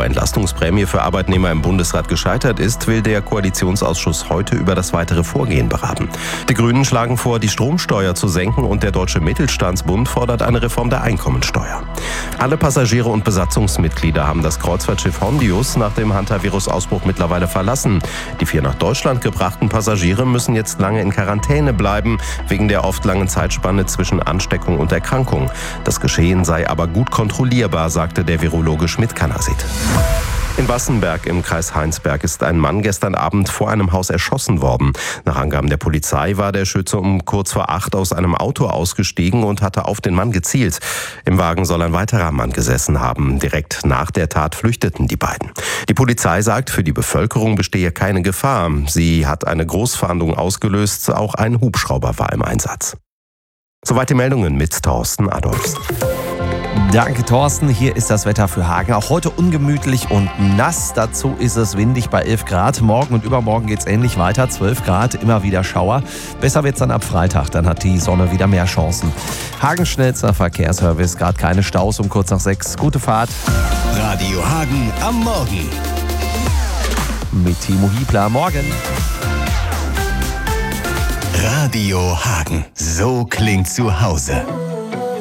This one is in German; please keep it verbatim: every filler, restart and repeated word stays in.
Euro-Entlastungsprämie für Arbeitnehmer im Bundesrat gescheitert ist, will der Koalitionsausschuss heute über das weitere Vorgehen beraten. Die Grünen schlagen vor, die Stromsteuer zu senken und der Deutsche Mittelstandsbund fordert eine Reform der Einkommensteuer. Alle Passagiere und Besatzungsmitglieder haben das Kreuzfahrtschiff Hondius nach dem Hantavirus-Ausbruch mittlerweile verlassen. Die vier nach Deutschland gebrachten Passagiere müssen jetzt lange in Quarantäne bleiben, wegen der oft langen Zeitspanne zwischen Ansteckung und Erkrankung. Das Geschehen sei aber gut kontrollierbar, sagte der Virologe Schmidt-Kanasit. In Wassenberg im Kreis Heinsberg ist ein Mann gestern Abend vor einem Haus erschossen worden. Nach Angaben der Polizei war der Schütze um kurz vor acht aus einem Auto ausgestiegen und hatte auf den Mann gezielt. Im Wagen soll ein weiterer Mann gesessen haben. Direkt nach der Tat flüchteten die beiden. Die Polizei sagt, für die Bevölkerung bestehe keine Gefahr. Sie hat eine Großfahndung ausgelöst. Auch ein Hubschrauber war im Einsatz. Soweit die Meldungen mit Thorsten Adolfs. Danke, Thorsten. Hier ist das Wetter für Hagen. Auch heute ungemütlich und nass. Dazu ist es windig bei elf Grad. Morgen und übermorgen geht es ähnlich weiter. zwölf Grad, immer wieder Schauer. Besser wird es dann ab Freitag. Dann hat die Sonne wieder mehr Chancen. Hagen schnellster Verkehrsservice. Gerade keine Staus um kurz nach sechs. Gute Fahrt. Radio Hagen am Morgen. Mit Timo Hiebler. Morgen. Radio Hagen. So klingt zu Hause.